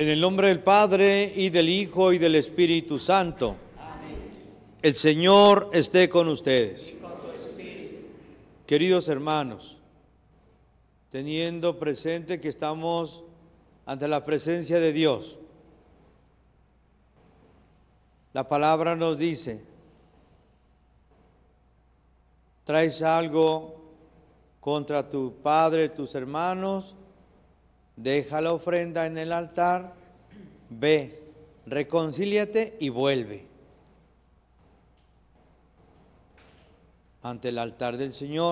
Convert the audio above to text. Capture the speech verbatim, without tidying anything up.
En el nombre del Padre, y del Hijo, y del Espíritu Santo. Amén. El Señor esté con ustedes. Y con tu espíritu. Queridos hermanos, teniendo presente que estamos ante la presencia de Dios, la palabra nos dice: traes algo contra tu padre, tus hermanos, deja la ofrenda en el altar, ve, reconcíliate y vuelve. Ante el altar del Señor